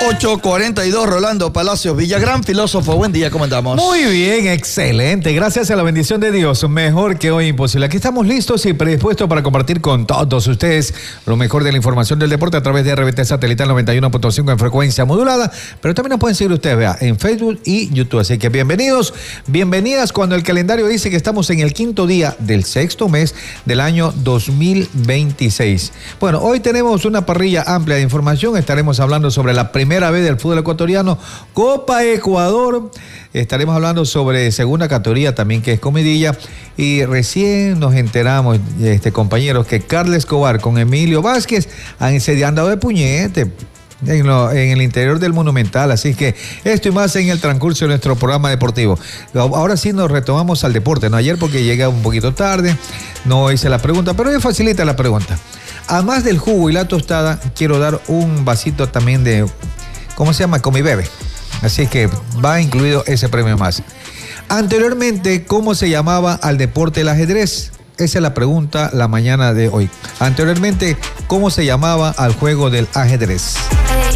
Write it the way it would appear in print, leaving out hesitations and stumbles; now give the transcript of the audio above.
8:42, Rolando Palacios Villagrán, filósofo, buen día, ¿cómo andamos? Muy bien, excelente, gracias a la bendición de Dios, mejor que hoy imposible. Aquí estamos listos y predispuestos para compartir con todos ustedes lo mejor de la información del deporte a través de RBT Satelital 91.5 en frecuencia modulada, pero también nos pueden seguir ustedes, vea, en Facebook y YouTube, así que bienvenidos, bienvenidas cuando el calendario dice que estamos en el quinto día del sexto mes del año 2026. Bueno, hoy tenemos una parrilla amplia de información, estaremos hablando sobre la primera vez del fútbol ecuatoriano, Copa Ecuador. Estaremos hablando sobre segunda categoría también, que es comidilla. Y recién nos enteramos, compañeros, que Carlos Escobar con Emilio Vázquez se han dado de puñete en el interior del Monumental. Así que esto y más en el transcurso de nuestro programa deportivo. Ahora sí nos retomamos al deporte, ¿no? Ayer porque llegué un poquito tarde, no hice la pregunta, pero hoy facilita la pregunta. Además del jugo y la tostada, quiero dar un vasito también de, ¿cómo se llama? Comibebe. Así que va incluido ese premio más. Anteriormente, ¿cómo se llamaba al deporte el ajedrez? Esa es la pregunta la mañana de hoy. Anteriormente, ¿cómo se llamaba al juego del ajedrez?